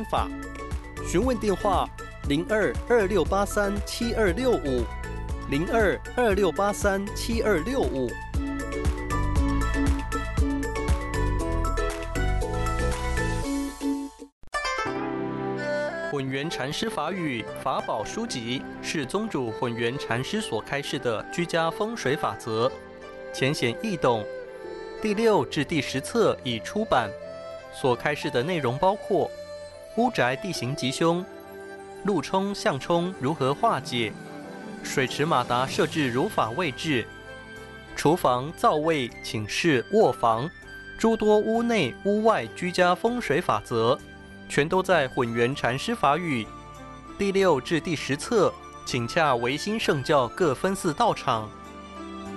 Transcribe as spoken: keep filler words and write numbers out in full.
法。询问电话：零二二六八三七二六五，零二二六八三七二六五。混元禅师法语法宝书籍是宗主混元禅师所开示的居家风水法则，浅显易懂。第六至第十册已出版，所开示的内容包括屋宅地形吉凶、路冲向冲如何化解、水池马达设置如法位置、厨房、灶位、寝室、卧房诸多屋内屋外居家风水法则，全都在混元禅师法语。第六至第十册，请洽维新圣教各分寺道场。